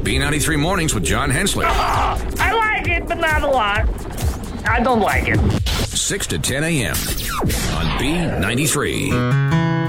B93 Mornings with John Hensley. I like it, but not a lot. I don't like it. 6 to 10 a.m. on B93.